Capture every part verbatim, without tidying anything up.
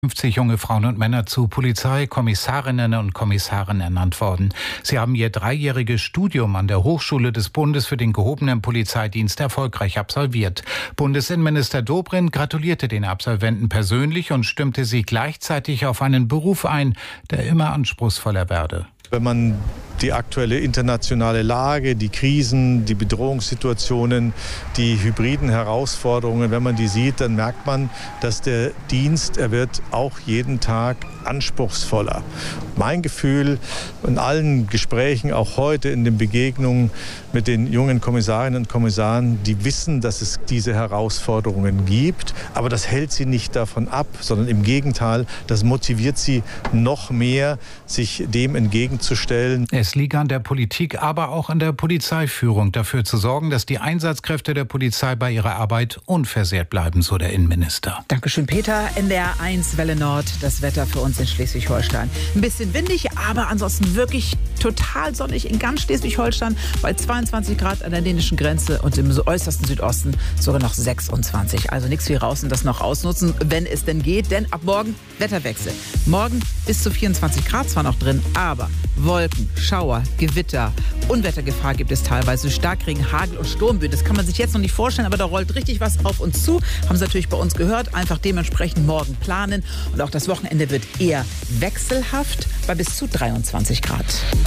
fünfzig junge Frauen und Männer zu Polizeikommissarinnen und Kommissaren ernannt worden. Sie haben ihr dreijähriges Studium an der Hochschule des Bundes für den gehobenen Polizeidienst erfolgreich absolviert. Bundesinnenminister Dobrindt gratulierte den Absolventen persönlich und stimmte sie gleichzeitig auf einen Beruf ein, der immer anspruchsvoller werde. Wenn man die aktuelle internationale Lage, die Krisen, die Bedrohungssituationen, die hybriden Herausforderungen, wenn man die sieht, dann merkt man, dass der Dienst, er wird auch jeden Tag anspruchsvoller. Mein Gefühl in allen Gesprächen, auch heute in den Begegnungen mit den jungen Kommissarinnen und Kommissaren, die wissen, dass es diese Herausforderungen gibt, aber das hält sie nicht davon ab, sondern im Gegenteil, das motiviert sie noch mehr, sich dem entgegenzustellen. Es liege an der Politik, aber auch an der Polizeiführung, dafür zu sorgen, dass die Einsatzkräfte der Polizei bei ihrer Arbeit unversehrt bleiben, so der Innenminister. Dankeschön, Peter. N D R eins Welle Nord, das Wetter für uns in Schleswig-Holstein. Ein bisschen windig, aber ansonsten wirklich total sonnig in ganz Schleswig-Holstein bei zweiundzwanzig Grad an der dänischen Grenze und im äußersten Südosten sogar noch sechsundzwanzig. Also nichts wie raus und das noch ausnutzen, wenn es denn geht, denn ab morgen Wetterwechsel. Morgen bis zu vierundzwanzig Grad zwar noch drin, aber Wolken, Schauer, Gewitter, Unwettergefahr gibt es teilweise, Starkregen, Hagel und Sturmböen. Das kann man sich jetzt noch nicht vorstellen, aber da rollt richtig was auf uns zu. Haben Sie natürlich bei uns gehört. Einfach dementsprechend morgen planen. Und auch das Wochenende wird eher wechselhaft bei bis zu dreiundzwanzig Grad.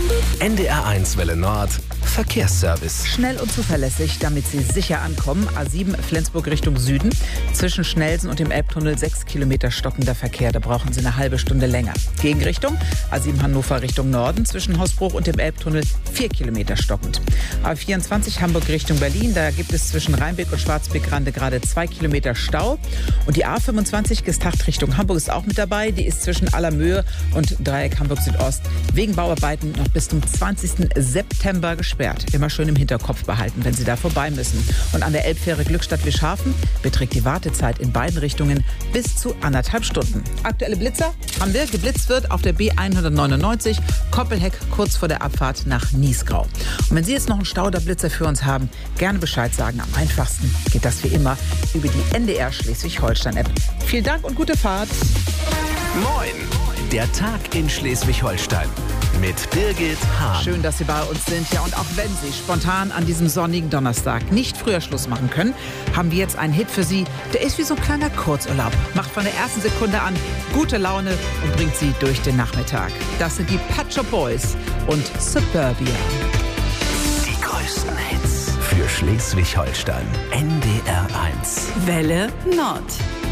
N D R eins Welle Nord, Verkehrsservice. Schnell und zuverlässig, damit Sie sicher ankommen. A sieben Flensburg Richtung Süden. Zwischen Schnelsen und dem Elbtunnel sechs Kilometer stockender Verkehr. Da brauchen Sie eine halbe Stunde länger. Gegenrichtung A sieben Hannover Richtung Norden. Zwischen Hausbruch und dem Elbtunnel vier Kilometer stockend. A vierundzwanzig Hamburg Richtung Berlin. Da gibt es zwischen Rheinbeck und Schwarzbeck-Rande gerade zwei Kilometer Stau. Und die A fünfundzwanzig Gestacht Richtung Hamburg ist auch mit dabei. Die ist zwischen Allermöhe und Dreieck Hamburg Südost wegen Bauarbeiten noch bis zum zwanzigsten September gesperrt. Immer schön im Hinterkopf behalten, wenn Sie da vorbei müssen. Und an der Elbfähre Glückstadt-Wischhafen beträgt die Wartezeit in beiden Richtungen bis zu anderthalb Stunden. Aktuelle Blitzer haben wir. Geblitzt wird auf der B hundertneunundneunzig Koppelheck kurz vor der Abfahrt nach Niesgrau. Und wenn Sie jetzt noch einen Stauderblitzer für uns haben, gerne Bescheid sagen. Am einfachsten geht das wie immer über die N D R Schleswig-Holstein-App. Vielen Dank und gute Fahrt. Moin, der Tag in Schleswig-Holstein mit Birgit Hahn. Schön, dass Sie bei uns sind. Ja, und auch wenn Sie spontan an diesem sonnigen Donnerstag nicht früher Schluss machen können, haben wir jetzt einen Hit für Sie. Der ist wie so ein kleiner Kurzurlaub. Macht von der ersten Sekunde an gute Laune und bringt Sie durch den Nachmittag. Das sind die Pet Shop Boys und Suburbia. Die größten Hits für Schleswig-Holstein. N D R eins. Welle Nord.